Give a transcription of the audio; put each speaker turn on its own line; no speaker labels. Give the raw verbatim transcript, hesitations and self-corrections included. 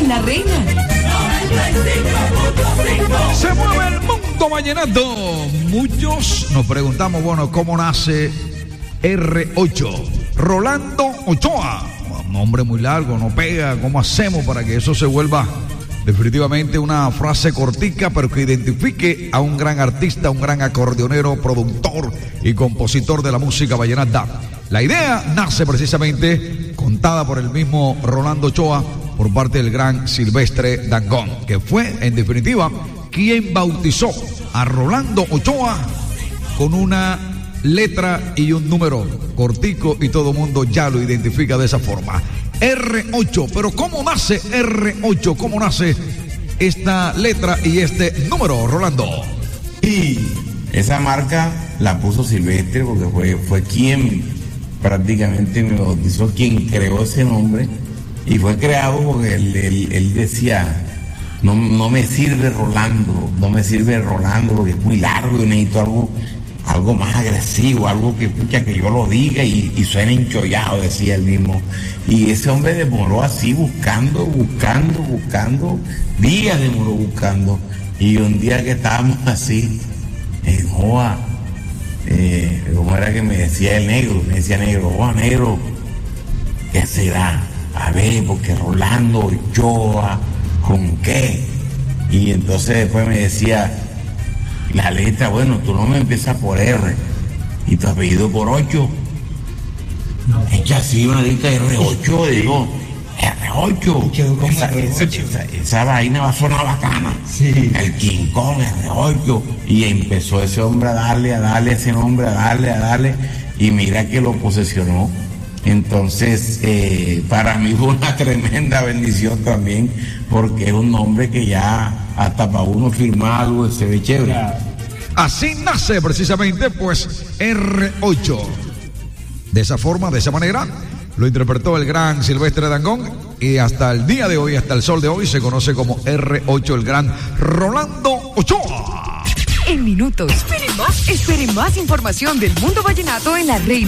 La Reina.
Se mueve el mundo vallenato. Muchos nos preguntamos, bueno, ¿cómo nace erre ocho? Rolando Ochoa. Un nombre muy largo, no pega. ¿Cómo hacemos para que eso se vuelva definitivamente una frase cortica, pero que identifique a un gran artista, un gran acordeonero, productor y compositor de la música vallenata? La idea nace precisamente contada por el mismo Rolando Ochoa por parte del gran Silvestre Dangond, que fue en definitiva quien bautizó a Rolando Ochoa con una letra y un número cortico, y todo el mundo ya lo identifica de esa forma. erre ocho, pero ¿cómo nace erre ocho? ¿Cómo nace esta letra y este número, Rolando?
Y esa marca la puso Silvestre porque fue, fue quien prácticamente me bautizó, quien creó ese nombre, y fue creado porque él, él, él decía, no, no me sirve Rolando, no me sirve Rolando porque es muy largo y necesito algo, algo más agresivo, algo que, pucha, que yo lo diga y, y suene enchollado, decía él mismo. Y ese hombre demoró así buscando, buscando, buscando, días demoró buscando, y un día que estábamos así en Joa, eh, como era que me decía el negro, me decía negro, Joa, negro, ¿qué será? A ver, porque Rolando Ochoa, ¿con qué? Y entonces después me decía la letra, bueno, tu nombre empieza por R y tu apellido por ocho. Echa así una letra erre ocho, digo, erre ocho. Esa, esa, esa, esa vaina va a sonar bacana. Sí. El King Kong, erre ocho. Y empezó ese hombre a darle, a darle a ese nombre, a darle, a darle. Y mira que lo posesionó. Entonces, eh, para mí fue una tremenda bendición también, porque es un nombre que ya hasta para uno firmar algo se ve chévere.
Así nace precisamente, pues, erre ocho. De esa forma, de esa manera, lo interpretó el gran Silvestre Dangond, y hasta el día de hoy, hasta el sol de hoy, se conoce como erre ocho, el gran Rolando Ochoa.
En minutos, espere más, espere más información del mundo vallenato en La Reina.